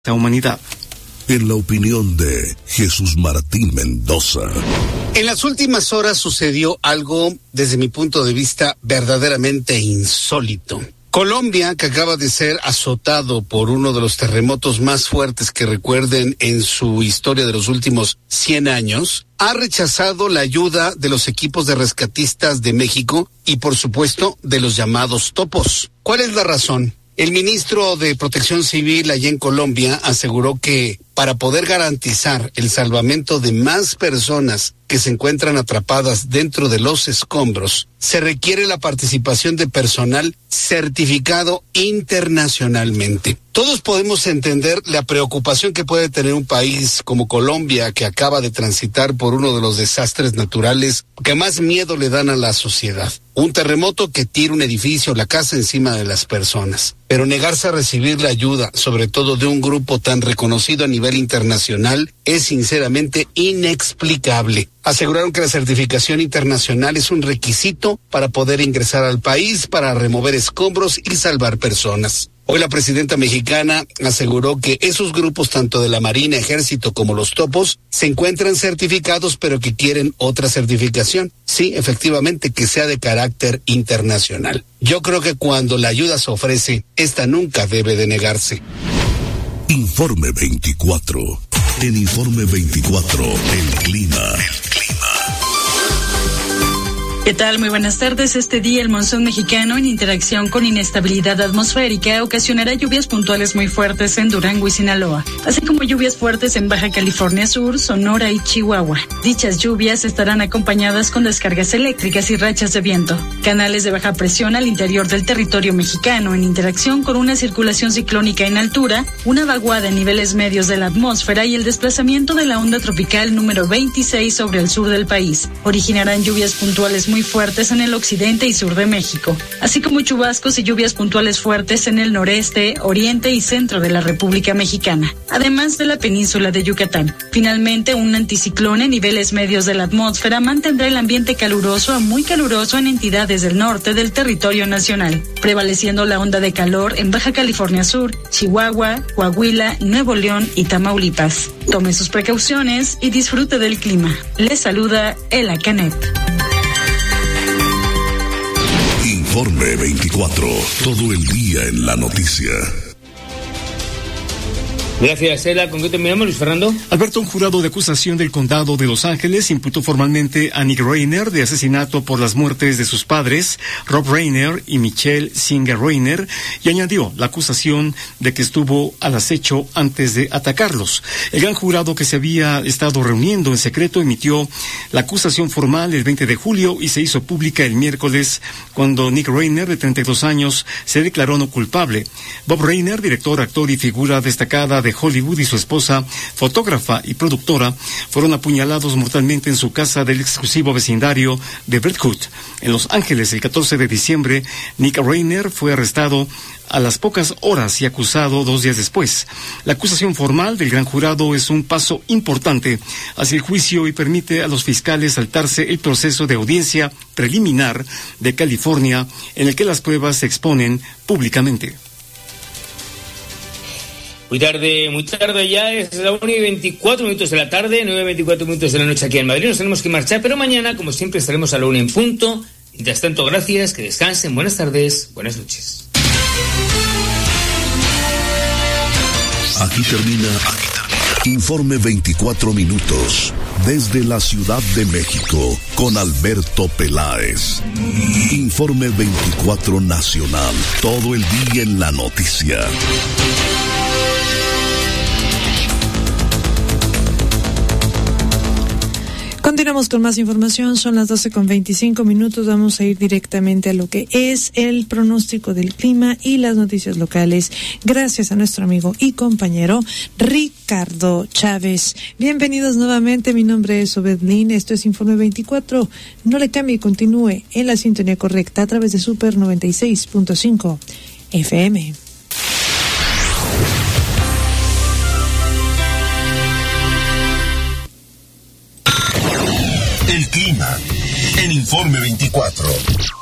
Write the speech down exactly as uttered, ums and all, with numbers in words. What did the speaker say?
la humanidad. En la opinión de Jesús Martín Mendoza. En las últimas horas sucedió algo, desde mi punto de vista, verdaderamente insólito. Colombia, que acaba de ser azotado por uno de los terremotos más fuertes que recuerden en su historia de los últimos cien años, ha rechazado la ayuda de los equipos de rescatistas de México y, por supuesto, de los llamados topos. ¿Cuál es la razón? El ministro de Protección Civil allá en Colombia aseguró que para poder garantizar el salvamento de más personas que se encuentran atrapadas dentro de los escombros, se requiere la participación de personal certificado internacionalmente. Todos podemos entender la preocupación que puede tener un país como Colombia, que acaba de transitar por uno de los desastres naturales que más miedo le dan a la sociedad. Un terremoto que tira un edificio, la casa encima de las personas. Pero negarse a recibir la ayuda, sobre todo de un grupo tan reconocido a nivel internacional, es sinceramente inexplicable. Aseguraron que la certificación internacional es un requisito para poder ingresar al país, para remover escombros y salvar personas. Hoy la presidenta mexicana aseguró que esos grupos, tanto de la Marina, Ejército como los topos, se encuentran certificados, pero que quieren otra certificación. Sí, efectivamente, que sea de carácter internacional. Yo creo que cuando la ayuda se ofrece, esta nunca debe de negarse. Informe veinticuatro. En Informe veinticuatro, el clima. El clima. ¿Qué tal? Muy buenas tardes. Este día el monzón mexicano, en interacción con inestabilidad atmosférica, ocasionará lluvias puntuales muy fuertes en Durango y Sinaloa, así como lluvias fuertes en Baja California Sur, Sonora y Chihuahua. Dichas lluvias estarán acompañadas con descargas eléctricas y rachas de viento. Canales de baja presión al interior del territorio mexicano, en interacción con una circulación ciclónica en altura, una vaguada en niveles medios de la atmósfera y el desplazamiento de la onda tropical número veintiséis sobre el sur del país, originarán lluvias puntuales muy fuertes en el occidente y sur de México, así como chubascos y lluvias puntuales fuertes en el noreste, oriente y centro de la República Mexicana, además de la península de Yucatán. Finalmente, un anticiclón en niveles medios de la atmósfera mantendrá el ambiente caluroso a muy caluroso en entidades del norte del territorio nacional, prevaleciendo la onda de calor en Baja California Sur, Chihuahua, Coahuila, Nuevo León y Tamaulipas. Tome sus precauciones y disfrute del clima. Les saluda Ela Canet. Informe veinticuatro, todo el día en la noticia. Gracias, Ela. ¿Con qué terminamos, Luis Fernando? Alberto, un jurado de acusación del condado de Los Ángeles imputó formalmente a Nick Reiner de asesinato por las muertes de sus padres, Rob Reiner y Michelle Singer Reiner, y añadió la acusación de que estuvo al acecho antes de atacarlos. El gran jurado, que se había estado reuniendo en secreto, emitió la acusación formal el veinte de julio y se hizo pública el miércoles, cuando Nick Reiner, de treinta y dos años, se declaró no culpable. Bob Reiner, director, actor y figura destacada de Hollywood, y su esposa, fotógrafa y productora, fueron apuñalados mortalmente en su casa del exclusivo vecindario de Brentwood, en Los Ángeles, el catorce de diciembre. Nick Reiner fue arrestado a las pocas horas y acusado dos días después. La acusación formal del gran jurado es un paso importante hacia el juicio y permite a los fiscales saltarse el proceso de audiencia preliminar de California, en el que las pruebas se exponen públicamente. Muy tarde, muy tarde ya, es la una y veinticuatro minutos de la tarde, nueve y veinticuatro minutos de la noche aquí en Madrid. Nos tenemos que marchar, pero mañana, como siempre, estaremos a la una en punto. Mientras tanto, gracias, que descansen, buenas tardes, buenas noches. Aquí termina, aquí termina. Informe veinticuatro minutos, desde la Ciudad de México, con Alberto Peláez. Informe veinticuatro Nacional, todo el día en la noticia. Continuamos con más información, son las doce con veinticinco minutos, vamos a ir directamente a lo que es el pronóstico del clima y las noticias locales, gracias a nuestro amigo y compañero Ricardo Chávez. Bienvenidos nuevamente, mi nombre es Obedlin, esto es Informe veinticuatro, no le cambie y continúe en la sintonía correcta a través de Super noventa y seis punto cinco F M. El clima en Informe veinticuatro.